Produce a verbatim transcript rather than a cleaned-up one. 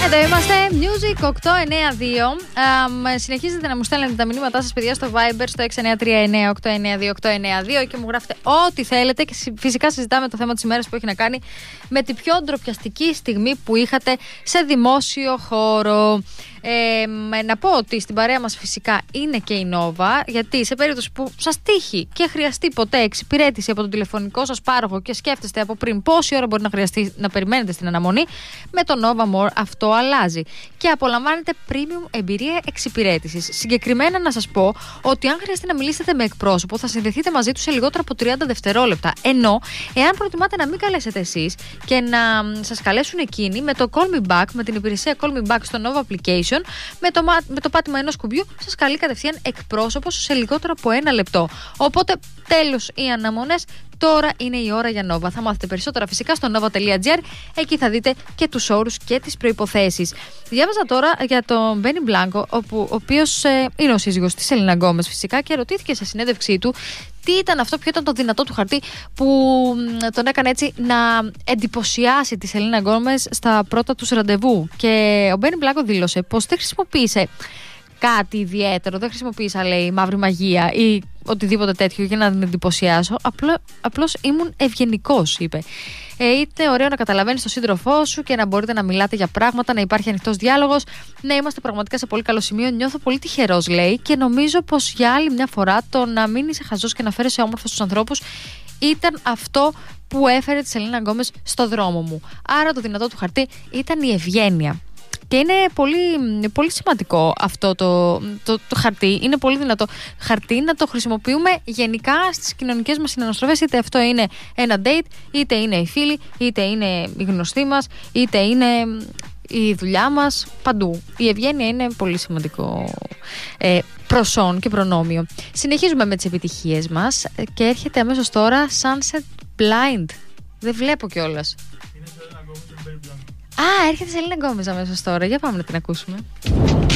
Εδώ είμαστε, Music οκτώ εννιά δύο. Um, συνεχίζετε να μου στέλνετε τα μηνύματά σας, παιδιά, στο Viber στο έξι εννιά τρία εννιά οκτώ εννιά δύο οκτώ εννιά δύο και μου γράφετε ό,τι θέλετε. Και φυσικά συζητάμε το θέμα της ημέρας που έχει να κάνει με την πιο ντροπιαστική στιγμή που είχατε σε δημόσιο χώρο. Ε, να πω ότι στην παρέα μας φυσικά είναι και η Nova, γιατί σε περίπτωση που σας τύχει και χρειαστεί ποτέ εξυπηρέτηση από τον τηλεφωνικό σας πάροχο και σκέφτεστε από πριν πόση ώρα μπορεί να χρειαστεί να περιμένετε στην αναμονή, με το Nova More αυτό αλλάζει και απολαμβάνετε premium εμπειρία εξυπηρέτησης. Συγκεκριμένα να σας πω ότι αν χρειαστεί να μιλήσετε με εκπρόσωπο, θα συνδεθείτε μαζί του σε λιγότερο από τριάντα δευτερόλεπτα. Ενώ, εάν προτιμάτε να μην καλέσετε εσείς και να σας καλέσουν εκείνοι, με το Call Me Back, με την υπηρεσία Call Me Back στο Nova Application, με το, με το πάτημα ενός κουμπιού, σας καλεί κατευθείαν εκπρόσωπος σε λιγότερο από ένα λεπτό. Οπότε, τέλος οι αναμονές. Τώρα είναι η ώρα για Nova. Θα μάθετε περισσότερα φυσικά στο nova τελεία gr. Εκεί θα δείτε και τους όρους και τις προϋποθέσεις. Διάβαζα τώρα για τον Μπένι Μπλάνκο, όπου, ο οποίος ε, είναι ο σύζυγος της Σελίνα Γκόμες φυσικά, και ρωτήθηκε σε συνέντευξή του τι ήταν αυτό, ποιο ήταν το δυνατό του χαρτί που τον έκανε έτσι να εντυπωσιάσει τη Σελίνα Γκόμες στα πρώτα τους ραντεβού. Και ο Μπένι Μπλάνκο δήλωσε πως δεν χρησιμοποίησε κάτι ιδιαίτερο, δεν χρησιμοποίησα, λέει, μαύρη μαγεία ή οτιδήποτε τέτοιο για να την εντυπωσιάσω. Απλό, απλώς ήμουν ευγενικός, είπε. Ε, είναι ωραίο να καταλαβαίνεις τον σύντροφό σου και να μπορείτε να μιλάτε για πράγματα, να υπάρχει ανοιχτός διάλογος. Ναι, είμαστε πραγματικά σε πολύ καλό σημείο. Νιώθω πολύ τυχερός, λέει, και νομίζω πως για άλλη μια φορά το να μην είσαι χαζός και να φέρεσαι όμορφος στους ανθρώπους ήταν αυτό που έφερε τη Σελίνα Γκόμες στο δρόμο μου. Άρα το δυνατό του χαρτί ήταν η ευγένεια. Και είναι πολύ, πολύ σημαντικό αυτό το, το, το χαρτί. Είναι πολύ δυνατό χαρτί να το χρησιμοποιούμε γενικά στις κοινωνικές μας συναναστροφές. Είτε αυτό είναι ένα date, είτε είναι οι φίλοι, είτε είναι οι γνωστοί μας, είτε είναι η δουλειά μας. Παντού. Η ευγένεια είναι πολύ σημαντικό ε, προσόν και προνόμιο. Συνεχίζουμε με τις επιτυχίες μας και έρχεται αμέσως τώρα Sunset Blind. Δεν βλέπω κιόλας. Α, έρχεται η Σελίνα Γκόμες αμέσως τώρα. Για πάμε να την ακούσουμε.